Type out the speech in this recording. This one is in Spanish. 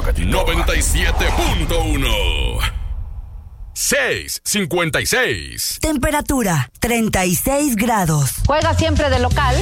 97.1. 6:56. Temperatura 36 grados. Juega siempre de local